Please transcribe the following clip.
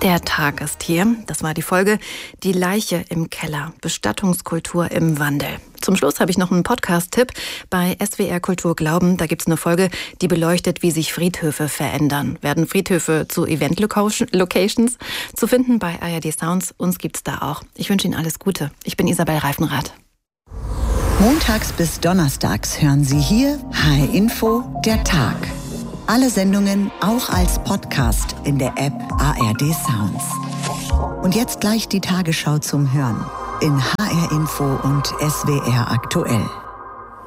Der Tag ist hier. Das war die Folge Die Leiche im Keller. Bestattungskultur im Wandel. Zum Schluss habe ich noch einen Podcast-Tipp. Bei SWR Kultur Glauben, da gibt es eine Folge, die beleuchtet, wie sich Friedhöfe verändern. Werden Friedhöfe zu Event-Locations? Zu finden bei ARD Sounds. Uns gibt's da auch. Ich wünsche Ihnen alles Gute. Ich bin Isabel Reifenrath. Montags bis donnerstags hören Sie hier HR Info, der Tag. Alle Sendungen auch als Podcast in der App ARD Sounds. Und jetzt gleich die Tagesschau zum Hören in HR Info und SWR aktuell.